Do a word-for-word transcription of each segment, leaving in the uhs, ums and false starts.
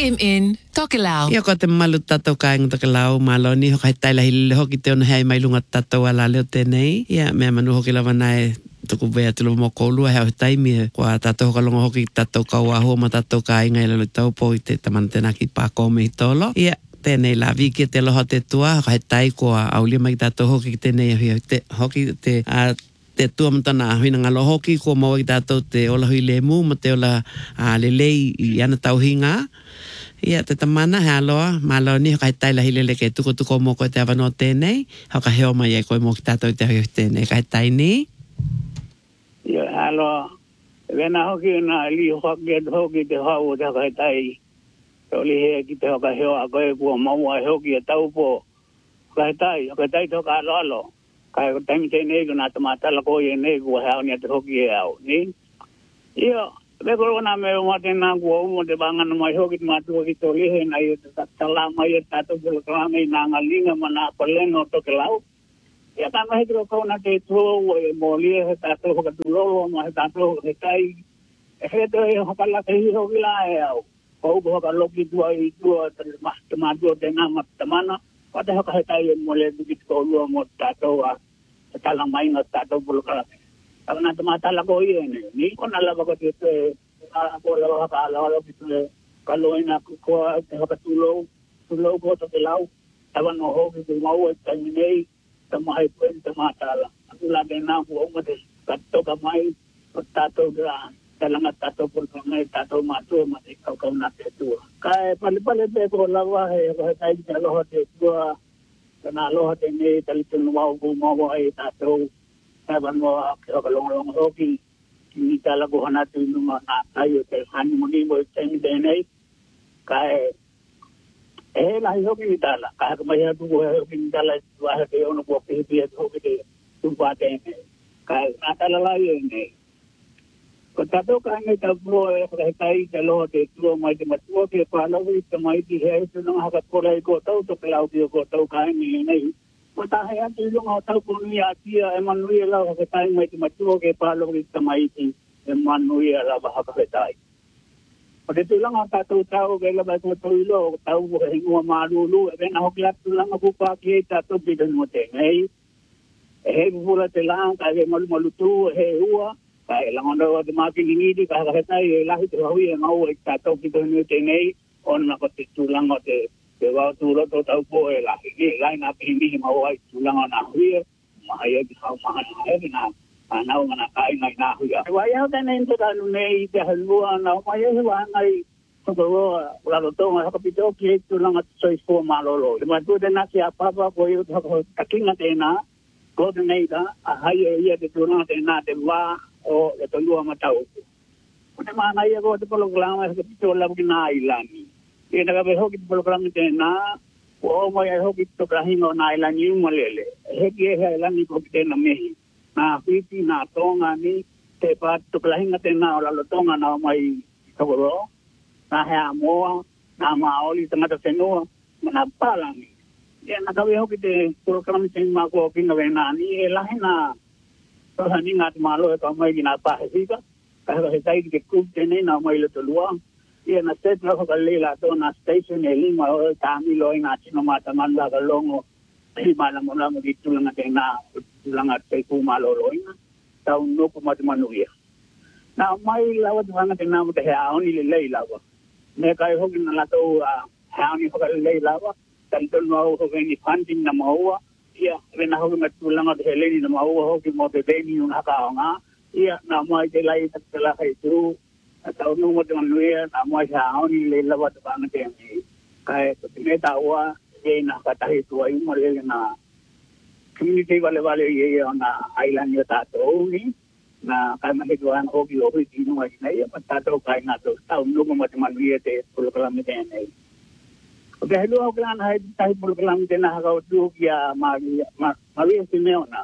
M N Tokelau. Ia ko te malu tatou kāinga Tokelau malo ni hokai taila hili hoki te ona hei mai lunga tatou ala leo tēnei. Ia mea manu hoki lawa nai tuku vea tulu mo koulua hea o taimi kua tatou hokalonga hoki tatou kaua hua ma tatou kāinga ila lo tau po i te tamana tēnā ki pākome i tolo. Ia tēnei la viki te loho te tua hokai tai kua aulia mai tatou hoki ki tēnei te hoki te a te tua matana huina ngalo hoki ko maua ki tātou te ola hui lemu ma te ola uh, lelei i ana tauhinga. Ia te tamana he aloa, malo ni hokai taila hilele ke tuko tuko mo koe te awano tēnei, hoka heo mai e koe mo ki tātou te hoi tēnei, kai tai ni? Ia aloa, vena hoki na li hoki e hoki te hau te hokai tai, te oli he ki te hoka heo a koe kua maua e hoki e taupo, hokai tai, hokai tai te hoka alo alo. Kai ko taimi te nei na te matala ko ye nei ko ha ni te hoki e au ni io le ko na me mo te na ko mo te banga no mai hoki matu ki to le he na ye te tala mai ta to ko ka mai na ngalinga mana ko le no to ke lau ya ta mai ko ko na te to mo le he ta to ko tu lo mo he ta to ke kai he to he ho pala te hi ho la e au ko ko ka lo ki tu ai tu te ma te ma tu te na ma te mana pada hak hai mo le bigit ko lo mo tato a talang mai na tato bulu ka karena mata la ko ye ni ni ko na la ko te a ko la ka la la ki kalau ina ko te hak tulo tulo ko to te lau tava no ho ki mau ta ni nei ta mai ko ta mata la la de na ko mo te tato ka mai tato gra talang tato bulu ka mai tato ma tu ma te ka ka na te tu kai pale pale pe ko la wa he ko tai ta lo te tu kana lo te ne tal tu no ko mo wa e ta to ta ban mo ko ka long long ho ki ni ta la ko hana tu no ma na ai te han mo ni mo te ni de nei kai e la ho ki ta la ka ka mai ha tu ko ki ta la wa te ono ko pe pe ho ki te tu pa te kai na ta la la ye nei ko tato ka ngai ta pro e ka tai te lo te tu mai te matu ke pa lo i te mai ti he tu no ha ka ko lai ko tau to plau ki ko tau ka ni nei ko ta he ati lo ha tau ko ni ati e manuela ka tai mai te matu ke pa lo i te mai ti e manuela ba ha ka tai ko te lang ha tau tau ke la ba ko to lo tau ko he ngo ma lu lu e na ho kla tu lang ko pa ki ta to bi den mo te nei e bula te lang ka ke malu malu tu he ua kai la onda o te maki ni di ka ka tai la hi te hui e mau e ta to ki to ni te nei on na ko te tu lang o te te wa tu lo to tau po e la hi la na pi ni mau ai tu lang na hui ma ai ki ha ma ha e na ana o na kai na na hui wa ya ta nei te ka nu nei te halu na ma ye wa ngai to ko la lo to ma ka pi to ki tu lang so i fo ma lo lo ma tu de na ki apa pa ko yo ta ki na te na ko de nei da a hai e te tu na te na te wa o le tolua matau. Kone mana ia ko te programa ke pito la na ilani. E na be hoki programa te na o mo ia hoki to krahingo na ilani mo lele. He ki he ilani ko te na mehi. Na piti na tonga ni te pa to krahinga te na o la tonga na mai toro. Na ha mo na ma oli tanga te no na palangi. E na ka be hoki te programa te ma ko ki na na ni e la na so hani ngat malo ka mai gina pa hika ka he tai ke ku te nei na mai le tolua ia na set na ka le la to na station e lima o ta mi lo ina chino mata manda ka longo i mala mo na mo di tu na te na langa te ku malo lo ina ta un no ko mata manu ia na mai la wa na te na mo te ha oni le le la wa me kai ho gina la to ha oni ho ka le la wa tan to no ho ni funding na mo ia vena ho me tulanga de heleni na mau ho ki mo te beni un haka nga ia na mai te lai ta la hai tu ta no mo te manuia na mai sa oni le la wa ta na te ni kai to te ta wa e na ka ta hi tu ai mo le na community vale vale ye na island yo ta to ni na kai ma he tu an ho ki ho ki no ai na ia ta to kai na to ta no mo te manuia te ko la me te nei Oke, hello ako lang ay tayo program din na hakaw tu kya magi magi si meona.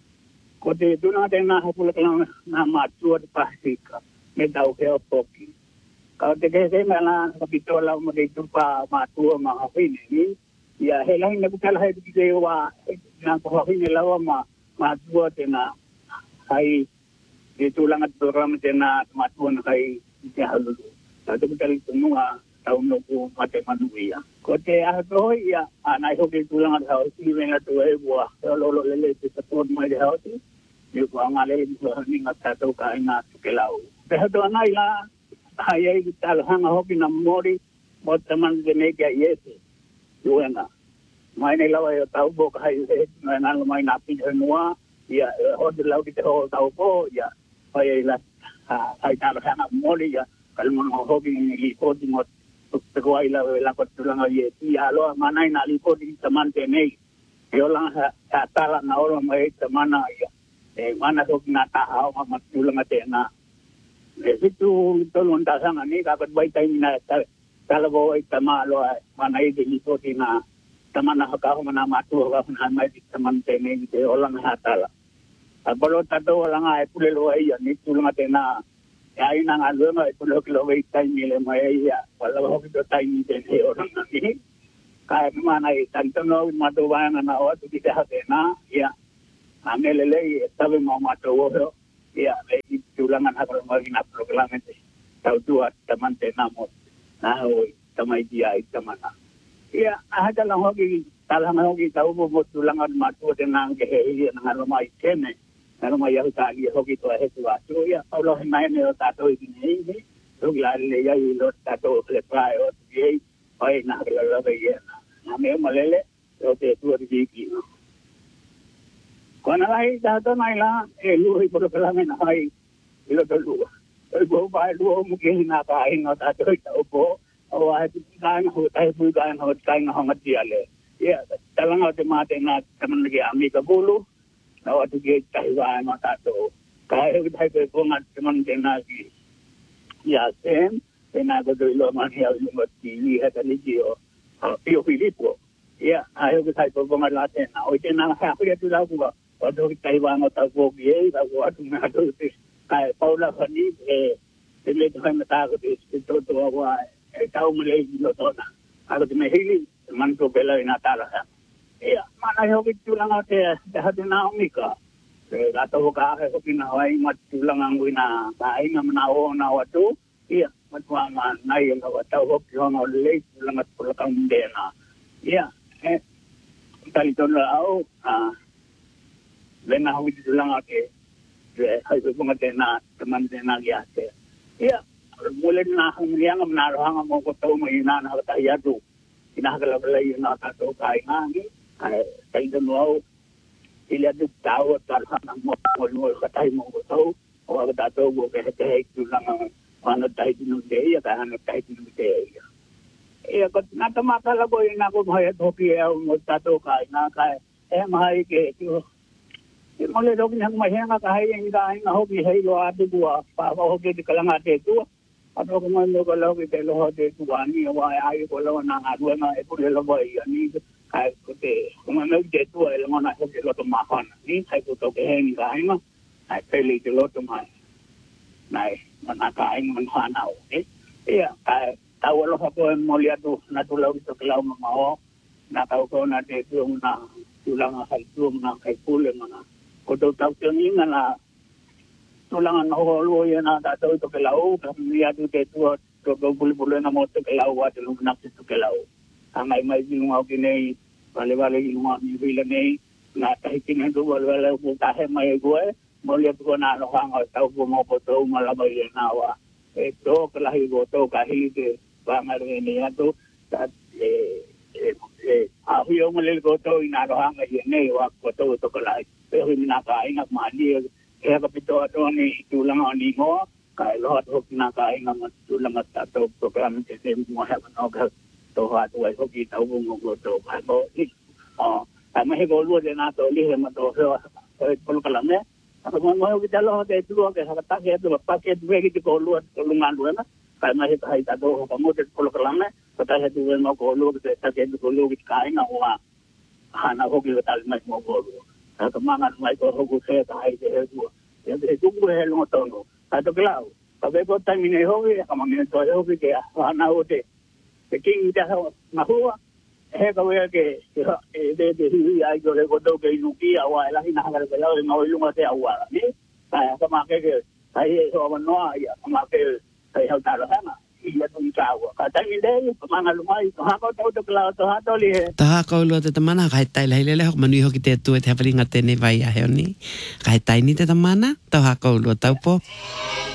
Kote tu na din na hakaw lang na matuwa di pasika. May daw kaya poki. Kau te kaya na kapitola mo dito pa matuwa mga kini. Ya helang na bukal hay di kayo wa na ko kini lawa ma matuwa din na ay dito lang at program din na matuwa na kay kaya halulo. Kau te bukal tununga tau no ku mate manuia ko te a to ia ana ho ke tulang ha si venga to e bua lo lo le le te to mai ha ti ni ko anga le ni ngata to ka ina ke lau te to ana ila ai ai tal hanga ho ki na mori mo taman de me ke yesi yuenga mai nei lawa yo tau bo ka ai na na mai na pi noa ia ho de lau ki te ho tau po ia ai ai la ai tal hanga mori ia kalmon ho ki ni ko di mo te ko ai la la ko tulang ai ti alo manai na li ko di taman te nei yo lang ha tala na oro mai tamana ia e mana ko na ta ha ma tulang te na e situ tolong ta sang ni ka bat bai tai na ta tala bo ai tama lo manai de li ko di na tamana ha ka mana ma tu ka na mai taman te nei te olang ha tala abalo ta do lang ai pule lo ai ni tulang te na ai nang alu mai pulo kilo wei tai ni le mai ya wala ho ki tai ni de he orang ni kai mana i tanto no ma do ba na o tu ki ha de na ya amele le sabe mo ma to ho ya le tulangan ha ko ma na program te tau tu taman te na mo na ho tamai dia i tamana ya ha ta lang ho ki tala ma ho ki tau mo tulangan ma tu de na ke he na lo mai kene kalau mai yang tak dia hoki tu he tu tu ya Allah mai ne ta tu ni ni tu la le ya i lo ta tu le pai o ye ai na la la be ya na me malele o te tu ri ki kona lai ta to mai la e lu hi por kala me na ai ilo to lu e bo ba lu mu ke na ka ai na ta tu ta bo o ai ti ka na ho tai bu ka na ho kai na ho ngat dia le ya talang o te ma te na taman ge ami ka bulu na watu ke taiwa ma tato kai ke thai pe ko ngat man de na ki ya sem de na ko do lo ma ya lu ma ti ni ha ta ni ji o pio filipo ya ai ke thai pe ko ngat la te na o te na ha ko ya tu la ku ba o do ki taiwa ma ta ko ye ba ko atu na do te kai paula khani e te le thai ma ta ko te to to wa e tau mo le lo to na a ko te me hili man ko bela ina ta la ia mana ho ki tulang ate dah dina umika e gato ka ho ki na wai mat tulang angwina ba ai ngam na o na watu ia matwa ma nai nga wata ho ki ho no le tulang at pulakang dena ia e tali ton la au a le na ho ki tulang ate e hai ko ma dena teman dena ya te ia mule na hang liang na ro hang mo ko to mo ina na ta ya tu ina ka la la ina ta to kai ngi kai de nuevo y le du tao tal han mo mo mo ka tai mo to o ga ta to go ke ke tu la ma ana tai nu de ya ka ana tai nu de ya e ko na ta ma ta la go ina ko bhai to ki e mo ta to ka na ka e mai ke tu e mo le do ki hang ma henga ka hai ing ga ing ho ki hei lo a tu wa pa ho ke ka la nga te tu ato ko mo lo ko lo ki te lo ho te tu ani wa ai ko lo na nga ru na e ko le lo bai ani ai ko te kuma no te tu e mo na ko lo to ma han ni sai ko to ke hen ga ai ma ai pe li te lo to ma nai mana ka ai man ha na o e ia ai ta wo lo ko mo li atu na tu lo to ke lo ma o na ta ko na te tu na tu la nga hai tu na kai pu le ma ko to ta te ni na tu la nga ho lo ye na ta to to ke lo ka mi atu te tu to ko bul bul na mo to ke lo wa te lu na to ke lo mai mai di ngau ki nei vale vale ki ngau ni vi le nei na tai ki nei do vale vale ko ta he mai go e mo le ko na no hang ta ko mo ko to ma la mai na wa e to ka la hi go to ka hi ke va ma re ni ya to ta e e a hu yo mo le ko to ina no hang ye nei wa ko to to ka la pe hu na ka ina ma ni e ka pito to ni tu la ni mo ka lo ho na ka ina ma tu la ma ta to program ke se mo ha no ka to ha to ai ko ki tau mo ko to ha ko ni a a ma he go lu de na to li he ma to ho e ko ka la me a ko mo ki ta lo de tu ke ha ta ke to pa ke du ki ko lu ko lu ngan lu na ka ma he ta ta do ko mo de ko ka la me ko ta he tu mo ko lu ke ta ke ko lu ki ka ina wa ha na ko ki ta ma mo ko lu a ko ma ngan mai ko ho ko se ta ai de tu e de tu ko he lu to no ta to klau ka be ko ta mi ne ho ki ka ma ne to ho ki ke ha na o de ke ki ta ho ma ho he ka we ke e de de hi ai go le ko to ke lu ki a wa la hi na ga le la no lu ma te a wa ni ta ka ma ke ke ai ho ma no ya ma ke ai ho ta la ma i ya tu ka wa ka tangi dei manga lumai to hako tau to klau to hatoli he Taha kaulua te tamana kai tai lai lele hok manu hoki te tu te haparinga te ne vai a heoni. Kai tai ni te tamana, taha kaulua taupo.